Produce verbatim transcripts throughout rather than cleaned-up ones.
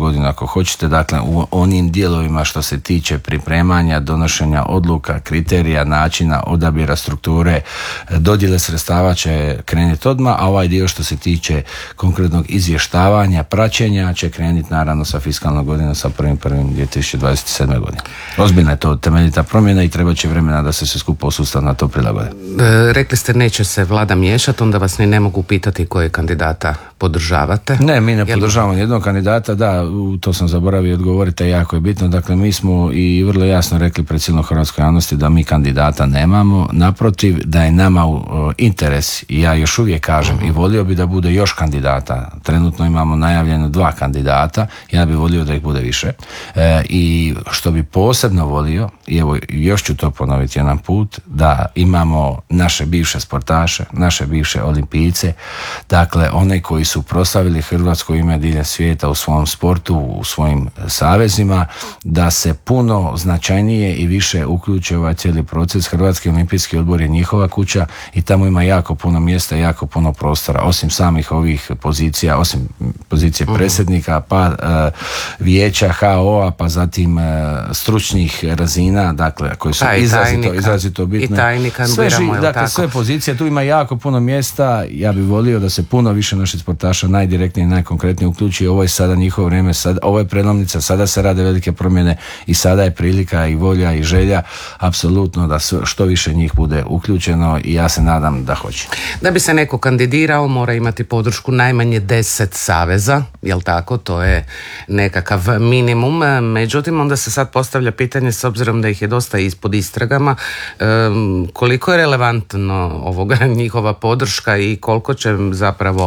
godinu ako hoćete, dakle u onim dijelovima što se tiče pripremanja, donošenja odluka, kriterija, načina, odabira strukture, dodjele sredstava će krenuti odmah, a ovaj dio što se tiče konkretnog izvještavanja, praćenja će krenuti naravno sa fiskalnom godinom sa prvim prvim dvije tisuće dvadeset sedme. godine. Ozbiljna je to temeljita promjena i treba će vremena da se sve skupo sustav na to prilagode. E, rekli ste neće se vlada miješati, onda vas ni ne mogu pitati koje kandidata podržavate. Ne, mi ne Jel... podržavamo jednog kandidata, da, to sam zaboravio odgovoriti, jako je bitno. Dakle, mi smo i vrlo jasno rekli pred cijelom hrvatskoj javnosti da mi kandidata nemamo, naprotiv, da je nama uh, interes, i ja još uvijek kažem uh-huh. i volio bi da bude još kandidata. Trenutno imamo najavljeno dva kandidata, ja bi volio da ih bude više. E, I što bi posebno volio, i evo još ću to ponoviti jedan put, da imamo naše bivše sportaše, naše bivše olimpijce, dakle one koji su proslavili hrvatsko ime diljem svijeta u svom sportu, u svojim savezima, da se puno značajnije i više uključe ovaj cijeli proces. Hrvatski olimpijski odbor je njihova kuća i tamo ima jako puno mjesta, jako puno prostora, osim samih ovih pozicija, osim pozicije uh-huh. predsjednika, pa uh, vijeća H O-a, pa zatim uh, stručnih razina, dakle, koji su izrazito, izrazito bitne. I tajnika sve, biramo, dakle, tako? Sve pozicije, tu ima jako puno mjesta, ja bih volio da se puno više naših sportaša najdirektnije i najkonkretnije uključi. Ovo je sada njihovo vrijeme, sad, ovo je prelomnica, sada se rade velike promjene i sada je prilika i volja i želja apsolutno da što više njih bude uključeno i ja se nadam da hoće. Da bi se neko kandidirao mora imati podršku najmanje deset saveza, jel tako? To je nekakav minimum. Međutim, onda se sad postavlja pitanje, s obzirom da ih je dosta ispod istragama, um, koliko je relevantno ovoga njihova podrška i koliko će zapravo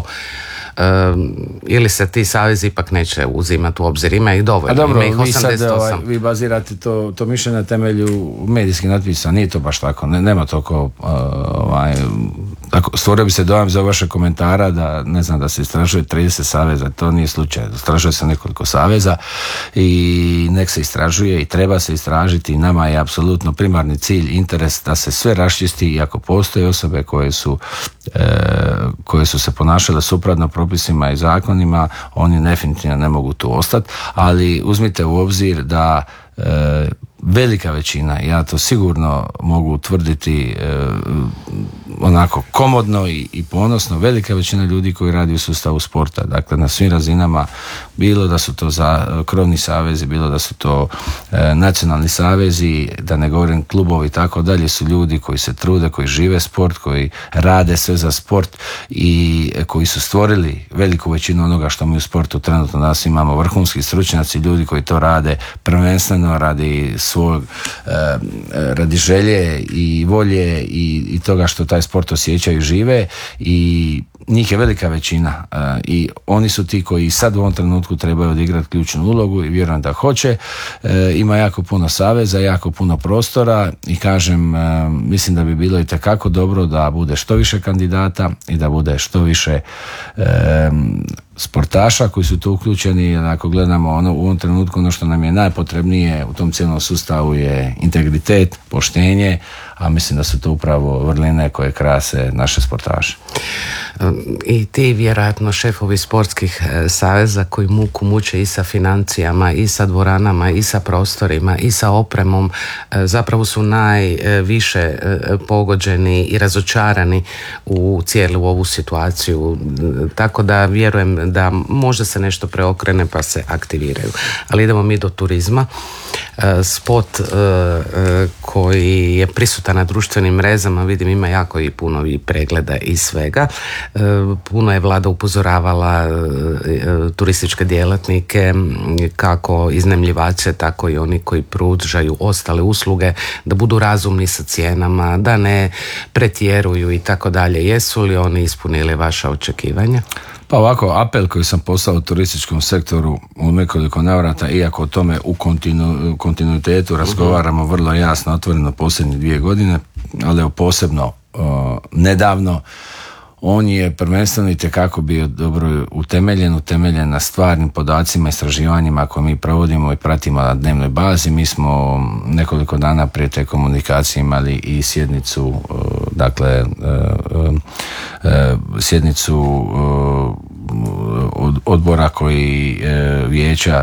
Um, ili se ti savezi ipak neće uzimati u obzir, ima ih dovoljno. A dobro, ima ih osamdeset osam. Vi sad ovaj, vi bazirate to, to mišljenje na temelju medijskih natpisa, nije to baš tako, ne, nema toliko uh, ovaj, tako, stvorio bi se dojam za vaše komentara da ne znam da se istražuje trideset saveza, to nije slučaj, istražuje se nekoliko saveza i nek se istražuje i treba se istražiti. Nama je apsolutno primarni cilj, interes da se sve raščisti i ako postoje osobe koje su e, koje su se ponašale suprotno propisima i zakonima, oni definitivno ne mogu tu ostati, ali uzmite u obzir da e, velika većina, ja to sigurno mogu utvrditi e, onako komodno i, i ponosno, velika većina ljudi koji radi u sustavu sporta, dakle na svim razinama, bilo da su to za krovni savezi, bilo da su to e, nacionalni savezi, da ne govorim klubovi i tako dalje, su ljudi koji se trude, koji žive sport, koji rade sve za sport i koji su stvorili veliku većinu onoga što mi u sportu trenutno danas imamo, vrhunski stručnjaci, ljudi koji to rade prvenstveno radi svog e, radi želje i volje i, i toga što taj sport osjećaju, žive, i njih je velika većina e, i oni su ti koji sad u ovom trenutku trebaju odigrati ključnu ulogu i vjerujem da hoće. E, ima jako puno saveza, jako puno prostora i kažem, e, mislim da bi bilo itekako dobro da bude što više kandidata i da bude što više e, sportaša koji su tu uključeni. Ako gledamo ono, u ovom trenutku ono što nam je najpotrebnije u tom cijelom sustavu je integritet, poštenje, a mislim da su to upravo vrline koje krase naše sportaše. I ti vjerojatno šefovi sportskih saveza koji muku muče i sa financijama i sa dvoranama i sa prostorima i sa opremom zapravo su najviše pogođeni i razočarani u cijelu ovu situaciju, tako da vjerujem da možda se nešto preokrene pa se aktiviraju. Ali idemo mi do turizma. Spot koji je prisutan na društvenim mrežama, vidim ima jako i puno i pregleda i svega. Puno je vlada upozoravala turističke djelatnike, kako iznajmljivače, tako i oni koji pružaju ostale usluge, da budu razumni sa cijenama, da ne pretjeruju i tako dalje. Jesu li oni ispunili vaša očekivanja? Pa ovako, apel koji sam poslao u turističkom sektoru u nekoliko navrata, iako o tome u kontinu, kontinuitetu razgovaramo vrlo jasno, otvoreno posljednje dvije godine, ali evo posebno uh, nedavno, on je prvenstveno itekako bio dobro utemeljen, utemeljen na stvarnim podacima, istraživanjima koje mi provodimo i pratimo na dnevnoj bazi. Mi smo nekoliko dana prije te komunikacije imali i sjednicu, dakle, sjednicu odbora koji vijeća